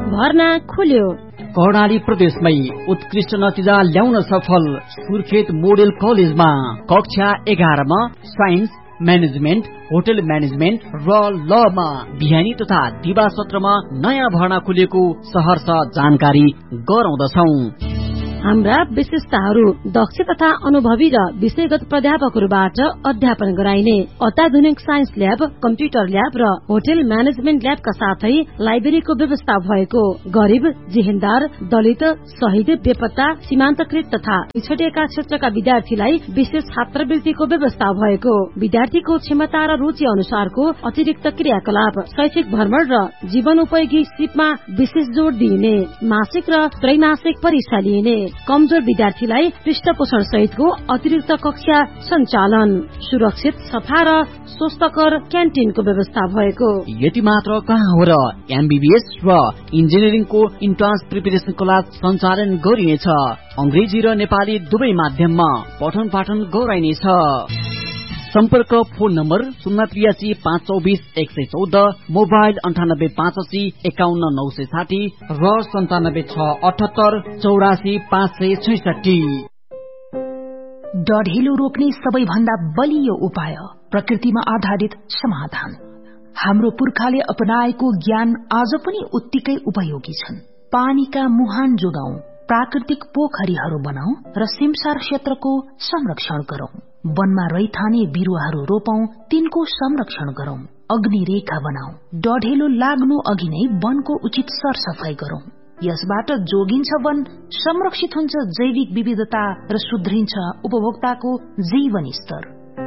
भर्ना खुल्यो। कर्णाली प्रदेशमै उत्कृष्ट नतिजा ल्याउन सफल सुर्खेत मोडेल कलेजमा कक्षा 11 मा साइन्स, म्यानेजमेन्ट, होटल म्यानेजमेन्ट र लमा बिहानी तथा दिवा सत्रमा नयाँ भर्ना खुलेको सहर्ष जानकारी गराउँदछौ। हाम्रा विशेषताहरू दक्ष तथा अनुभवी र विषयगत प्राध्यापकहरूबाट अध्यापन गराइने अत्याधुनिक साइन्स ल्याब, कम्प्युटर ल्याब र होटल म्यानेजमेन्ट ल्याबका साथै लाइब्रेरीको व्यवस्था भएको, गरिब, जिहेन्दार, दलित, शहीद, बेपत्ता, सीमान्तकृत तथा पिछडिएका क्षेत्रका विद्यार्थीलाई विशेष छात्रवृत्तिको व्यवस्था भएको, विद्यार्थीको क्षमता र रुचि अनुसारको अतिरिक्त क्रियाकलाप, शैक्षिक भ्रमण र जीवनोपयोगी सिपमा विशेष जोड़ दिइने, मासिक र त्रैमासिक परीक्षा लिइने, कमजोर विद्यार्थीलाई पृष्ठपोषण सहितको अतिरिक्त कक्षा सञ्चालन, सुरक्षित, सफा र स्वस्थकर क्यान्टिनको व्यवस्था भएको। यति मात्र कहाँ हो र एमबीबीएस र इन्जिनियरिङको इन्ट्रान्स प्रिपरेसन क्लास सञ्चालन गरिनेछ। अंग्रेजी र नेपाली दुवै माध्यममा पठन पाठन गराइनेछ। सम्पर्क फोन नम्बर 083 524 114, मोबाइल 98 85 51 960 र 97 6 78 84 566। डढेलो रोक्ने सबैभन्दा बलियो उपाय प्रकृतिमा आधारित समाधान। हाम्रो पुर्खाले अपनाएको ज्ञान आज पनि उत्तिकै उपयोगी छन्। पानीका मुहान जोगाउँ, प्राकृतिक पोखरीहरू बनाऊ र सिमसार क्षेत्रको संरक्षण गरौं। वनमा रैथाने बिरुवाहरू रोपौं, तिनको संरक्षण गरौं। अग्नि रेखा बनाऊ, डढेलो लाग्नु अघि नै वनको उचित सरसफाई गरौं। यसबाट जोगिन्छ वन, संरक्षित हुन्छ जैविक विविधता र सुध्रिन्छ उपभोक्ताको जीवन स्तर।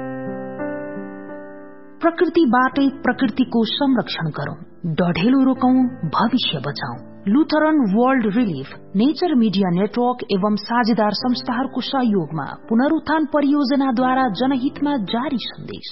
प्रकृतिबाटै प्रकृतिको संरक्षण गरौं, डढेलो रोकौं, भविष्य बचाऊ। Lutheran world relief, nature media network एवं साझेदार संस्थाहरूको सहयोगमा पुनरुत्थान परियोजनाद्वारा जनहितमा जारी सन्देश।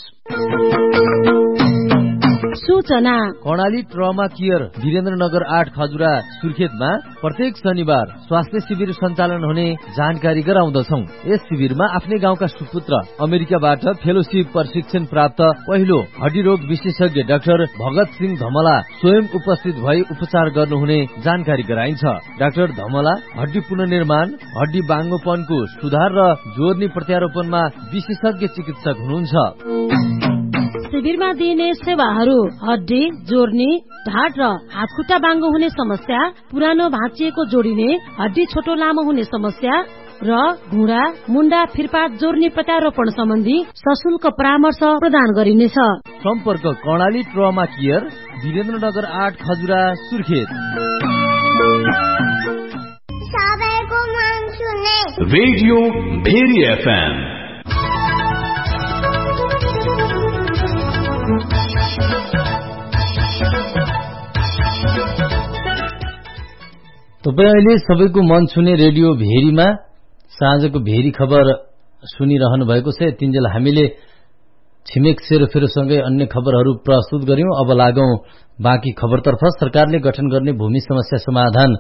सूचना कर्णाली ट्रमा केयर वीरेन्द्रनगर 8 खजुरा सुर्खेतमा प्रत्येक शनिबार स्वास्थ्य शिविर सञ्चालन हुने जानकारी गराउँदछौ। यस शिविरमा आफ्नै गाउँका सुपुत्र अमेरिकाबाट फेलोशिप प्रशिक्षण प्राप्त पहिलो हड्डी रोग विशेषज्ञ डाक्टर भगत सिंह धमला स्वयं उपस्थित भई उपचार गर्नुहुने जानकारी गराइन्छ। डाक्टर धमला हड्डी पुनर्निर्माण, हड्डी बाङ्गोपनको सुधार र जोर्नी प्रत्यारोपणमा विशेषज्ञ चिकित्सक हुनुहुन्छ। शिविरमा दिइने सेवाहरू हड्डी जोर्नी, ढाड र हातखुट्टा बाङ्गो हुने समस्या, पुरानो भाँचिएको जोडिने, हड्डी छोटो लामो हुने समस्या र घुँडा, मुण्डा, फिरपात जोर्नी प्रत्यारोपण सम्बन्धी सशुल्क परामर्श प्रदान गरिनेछ। सम्पर्क Karnali trauma care Birendranagar 8 Khajura Surkhet. Radio very FM. तपाईँ अहिले सबैको मन छुने रेडियो भेरीमा साँझको भेरी खबर सुनिरहनु भएको छ। तिनजेल हामीले छिमेक सेरोफेरोसँगै अन्य खबरहरू प्रस्तुत गर्यौं। अब लागौं बाँकी खबरतर्फ। सरकारले गठन गर्ने भूमि समस्या समाधान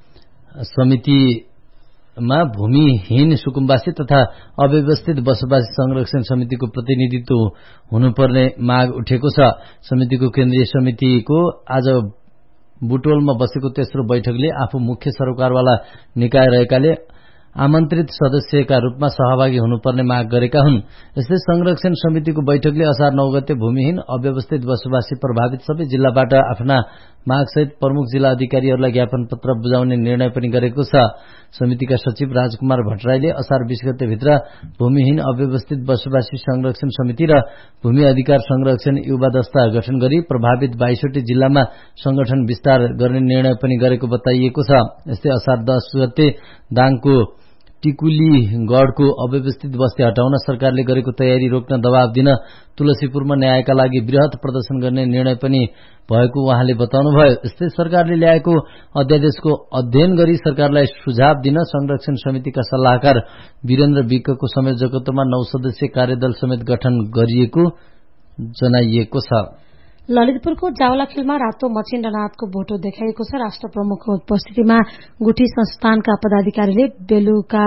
समितिमा भूमिहीन सुकुम्बासी तथा अव्यवस्थित बसोबासी संरक्षण समितिको प्रतिनिधित्व हुनुपर्ने माग उठेको छ। समितिको केन्द्रीय समितिको आज बुटोलमा बसेको तेस्रो बैठकले आफू मुख्य सरोकारवाला निकाय रहेकाले आमन्त्रित सदस्यका रूपमा सहभागी हुनुपर्ने माग गरेका हुन्। यस्तै संरक्षण समितिको बैठकले असार 9 गते भूमिहीन अव्यवस्थित बसोबासी प्रभावित सबै जिल्लाबाट आफ्ना मागसहित प्रमुख जिल्ला अधिकारीहरूलाई ज्ञापन पत्र बुझाउने निर्णय पनि गरेको छ। समितिका सचिव राजकुमार भट्टराईले असार 20 गते भित्र भूमिहीन अव्यवस्थित बसोबासी संरक्षण समिति र भूमि अधिकार संरक्षण युवा दस्ता गठन गरी प्रभावित 22 जिल्लामा संगठन विस्तार गर्ने निर्णय पनि गरेको बताइएको छ। यस्तै असार 10 गते दाङको टिकुली गढको अव्यवस्थित बस्ती हटाउन सरकारले गरेको तयारी रोक्न दबाव दिन तुलसीपुरमा न्यायका लागि वृहत प्रदर्शन गर्ने निर्णय पनि भएको उहाँले बताउनुभयो। यस्तै सरकारले ल्याएको अध्यादेशको अध्ययन गरी सरकारलाई सुझाव दिन संरक्षण समितिका सल्लाहकार वीरेन्द्र विकको संयोजकत्वमा 9 सदस्यीय कार्यदल समेत गठन गरिएको जनाइएको छ। ललितपुरको जावलाखेलमा रातो मचिन्द्रनाथको भोटो देखाइएको छ। राष्ट्र प्रमुखको उपस्थितिमा गुठी संस्थानका पदाधिकारीले बेलुका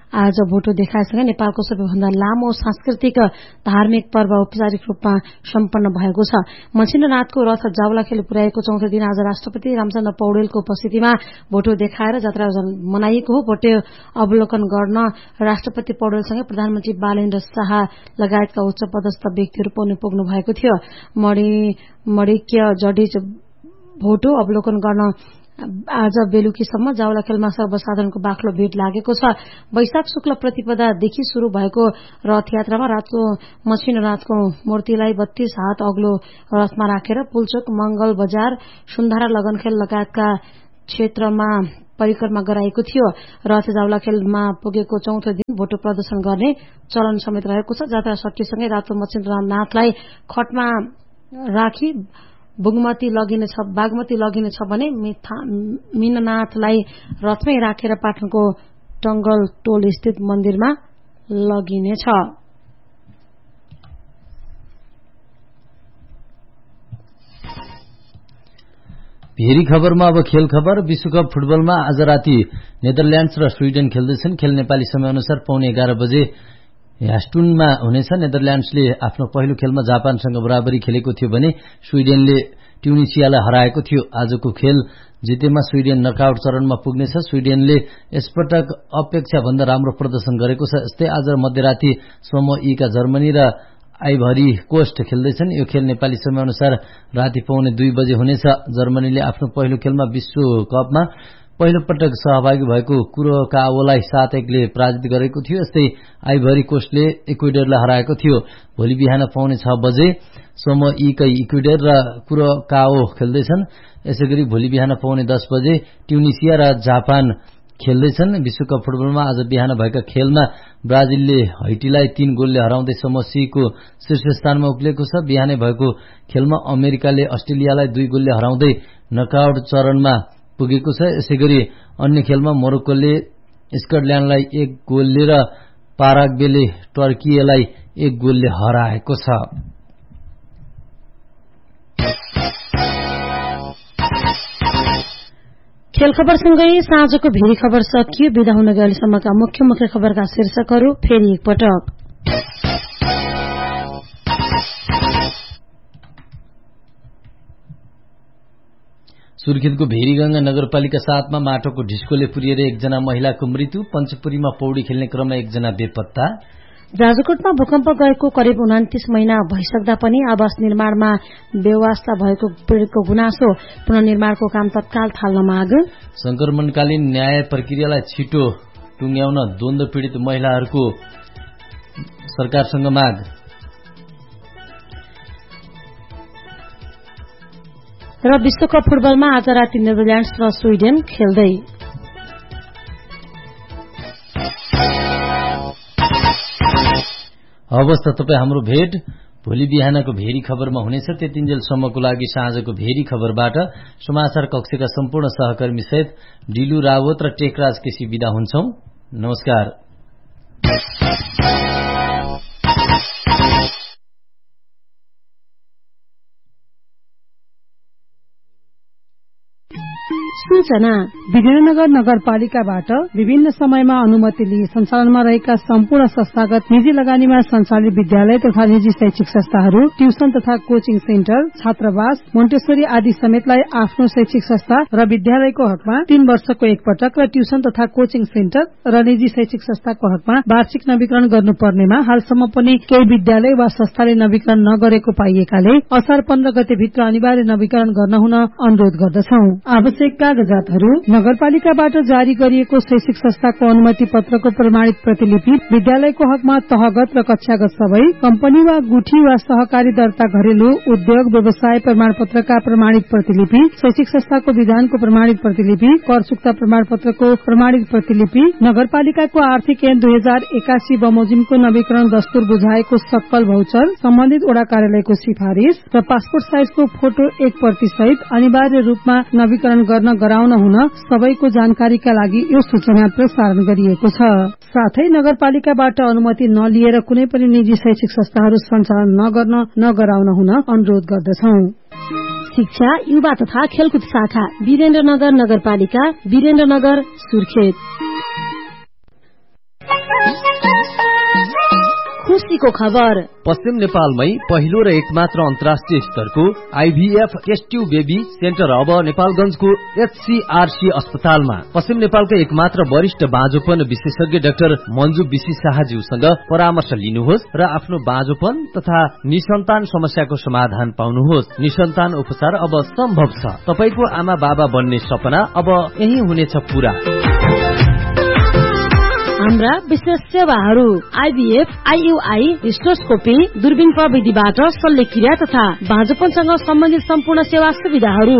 आज भोटो देखाएसँगै नेपालको सबैभन्दा लामो सांस्कृतिक धार्मिक पर्व औपचारिक रूपमा सम्पन्न भएको छ। मछिन्द्रनाथको रथ जावलाखेल पुर्याएको चौथो दिन आज राष्ट्रपति रामचन्द्र पौडेलको उपस्थितिमा भोटो देखाएर जात्रा मनाइएको हो। भोटे अवलोकन गर्न राष्ट्रपति पौडेलसँगै प्रधानमन्त्री बालेन्द्र शाह लगायतका उच्च पदस्थ व्यक्तिहरू पुग्नु भएको थियो। मणिक्य जडेज भोटो अवलोकन गर्न आज बेलुकीसम्म जावलाखेलमा सर्वसाधारणको बाक्लो भेट लागेको छ। वैशाख शुक्ल प्रतिपदादेखि शुरू भएको रथयात्रामा रातो मछिन्द्रनाथको मूर्तिलाई 32 हात अग्लो रथमा राखेर पुलचोक, मंगल बजार, सुन्धारा, लगनखेल लगायतका क्षेत्रमा परिक्रमा गराएको थियो। रथ जावलाखेलमा पुगेको चौथो दिन भोटो प्रदर्शन गर्ने चलन समेत रहेको छ। जात्रा सट्टीसँगै रातो मछिन्द्रनाथलाई खटमा राखी बागमती लगिनेछ भने मीननाथलाई रथमै राखेर पाटनको टंगल टोल स्थित मन्दिरमा लगिनेछ। भेरी खबरमा अब खेल खबर। विश्वकप फुटबलमा आज राति नेदरल्याण्ड्स र स्वीडन खेल्दैछन्। खेल नेपाली समयअनुसार पौने 11 बजे ह्यास्टुनमा हुनेछ। नेदरल्याण्ड्सले आफ्नो पहिलो खेलमा जापानसँग बराबरी खेलेको थियो भने स्वीडेनले ट्युनिसियालाई हराएको थियो। आजको खेल जितेमा स्वीडेन नकआउट चरणमा पुग्नेछ। स्वीडेनले यसपटक अपेक्षा भन्दा राम्रो प्रदर्शन गरेको छ। यस्तै आज मध्यराति समूह ई का जर्मनी र आइभरी कोस्ट खेल्दैछन्। यो खेल नेपाली समयअनुसार राति पौने 2 बजे हुनेछ। जर्मनीले आफ्नो पहिलो खेलमा विश्वकपमा पहिलो पटक सहभागी भएको कुराकाओलाई 7-1 ले पराजित गरेको थियो। यस्तै आइभरी कोस्टले इक्वेडरलाई हराएको थियो। भोलि बिहान पौने 6 बजे समूह ई कै इक्वेडर र कुराकाओ खेल्दैछन्। यसैगरी भोलि बिहान पौने 10 बजे ट्युनिसिया र जापान खेल्दैछन्। विश्वकप फुटबलमा आज बिहान भएका खेलमा ब्राजिलले हैटीलाई 3 गोलले हराउँदै समूह सी को शीर्ष स्थानमा उक्लेको छ। बिहानै भएको खेलमा अमेरिकाले अस्ट्रेलियालाई 2 गोलले हराउँदै नकआउट चरणमा पुगेको छ। यसैगरी अन्य खेलमा मोरोक्कोले स्कटल्याण्डलाई 1 गोलले र पाराग्वेले टर्कीलाई 1 गोलले हराएको छ। खेल खबरसँगै साँझको भेरी खबर सकियो। बिदा हुन गए अहिलेसम्मका मुख्य खबरका शीर्षकहरू फेरि एकपटक। सुर्खेतको भेरीगंगा नगरपालिका 7 मा माटोको ढिस्कोले पुरिएर 1 जना महिलाको मृत्यु। पञ्चपुरीमा पौडी खेल्ने क्रममा 1 जना बेपत्ता। जाजरकोटमा भूकम्प गएको करिब 29 महिना भइसक्दा पनि आवास निर्माणमा बेवास्ता भएको पीड़ितको गुनासो। पुनर्निर्माणको काम तत्काल थाल्न माग। संक्रमणकालीन न्याय प्रक्रियालाई छिटो टुंग्याउन द्वन्द्व पीड़ित महिलाहरूको सरकारसँग माग। र विश्वकप फुटबलमा आज राति नेदरल्याण्ड्स र स्वीडेन खेल्दै। अवस्था तपाईँ हाम्रो भेट भोलि बिहानको भेरी खबरमा हुनेछ। त्यतिन्जेलसम्मको लागि साँझको भेरी खबरबाट समाचार कक्षका सम्पूर्ण सहकर्मी सहित डिलु रावत र टेकराज केसी विदा हुन्छौं। नमस्कार। सूचना विजयनगर नगरपालिकाबाट विभिन्न समयमा अनुमति लिई सञ्चालनमा रहेका सम्पूर्ण संस्थागत निजी लगानीमा सञ्चालित विद्यालय तथा निजी शैक्षिक संस्थाहरू, ट्युसन तथा कोचिङ सेन्टर, छात्रावास, मोन्टेसरी आदि समेतलाई आफ्नो शैक्षिक संस्था र विद्यालयको हकमा 3 वर्षको एकपटक र ट्युसन तथा कोचिङ सेन्टर र निजी शैक्षिक संस्थाको हकमा वार्षिक नवीकरण गर्नुपर्नेमा हालसम्म पनि केही विद्यालय वा संस्थाले नवीकरण नगरेको पाइएकाले असार 15 गते भित्र अनिवार्य नवीकरण गर्न हुन अनुरोध गर्दछौं। आवश्यक कागजातहरू नगरपालिकाबाट जारी गरिएको शैक्षिक संस्थाको अनुमति पत्रको प्रमाणित प्रतिलिपि, विद्यालयको हकमा तहगत र कक्षागत सबै, कम्पनी वा गुठी वा सहकारी दर्ता घरेलु उद्योग व्यवसाय प्रमाणपत्रका प्रमाणित प्रतिलिपि, शैक्षिक संस्थाको विधानको प्रमाणित प्रतिलिपि, कर चुक्ता प्रमाणपत्रको प्रमाणित प्रतिलिपि, नगरपालिकाको आर्थिक ऐन 2081 बमोजिमको नवीकरण दस्तुर बुझाएको सक्कल भौचर, सम्बन्धित वडा कार्यालयको सिफारिश र पासपोर्ट साइजको फोटो 1 प्रति सहित अनिवार्य रूपमा नवीकरण गर्न गराउन हुन सबैको जानकारीका लागि यो सूचना प्रसारण गरिएको छ। साथै नगरपालिकाबाट अनुमति नलिएर कुनै पनि निजी शैक्षिक संस्थाहरू सञ्चालन नगर्न नगराउन हुन अनुरोध गर्दछौं। शिक्षा, युवा तथा खेलकुद शाखा वीरेन्द्रनगर नगरपालिका, वीरेन्द्रनगर, सुर्खेत। खुसीको खबर। पश्चिम नेपालमै पहिलो र एकमात्र अन्तर्राष्ट्रिय स्तरको IVF test tube baby centre अब नेपालगञ्जको एचसीआरसी अस्पतालमा। पश्चिम नेपालका एकमात्र वरिष्ठ बाँझोपन विशेषज्ञ डाक्टर मन्जु बिसी शाहज्यूसँग परामर्श लिनुहोस् र आफ्नो बाँझोपन तथा निसन्तान समस्याको समाधान पाउनुहोस्। निसन्तान उपचार अब सम्भव छ। तपाईको आमा बाबा बन्ने सपना अब यही हुनेछ पूरा। हाम्रा विशेष सेवाहरू आइभीएफ, आइयुआई, हिस्टोस्कोपी, दूरबीन प्रविधिबाट शल्यक्रिया तथा बाँझोपनसँग सम्बन्धित सम्पूर्ण सेवा सुविधाहरू।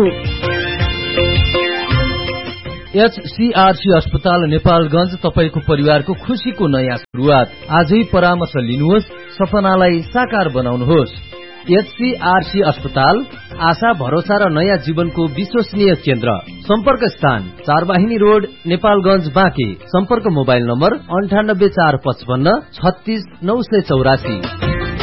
एचसीआरसी अस्पताल नेपालगञ्ज, तपाईको परिवारको खुशीको नयाँ सुरुवात। आजै परामर्श लिनुहोस्, सपनालाई साकार बनाउनुहोस्। एचसीआरसी अस्पताल, आशा, भरोसा र नयाँ जीवनको विश्वसनीय केन्द्र। सम्पर्क स्थान 4 वाहिनी रोड, नेपालगञ्ज, बाँके। सम्पर्क मोबाइल नम्बर 98 455 36 984।